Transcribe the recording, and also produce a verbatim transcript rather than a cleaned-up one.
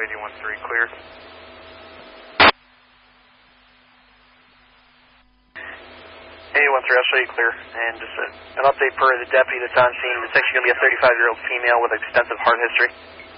eighty-one three, clear. eighty-one three, I'll show you clear. And just a, an update per the deputy that's on scene. It's actually going to be a thirty-five-year-old female with extensive heart history.